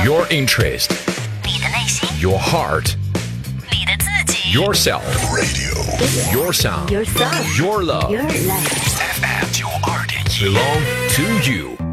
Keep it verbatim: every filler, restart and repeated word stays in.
Your interest, 你的内心， your heart, 你的自己 yourself, Radio your sound, Yourself your love, Your life F M 九二点一 belong to you.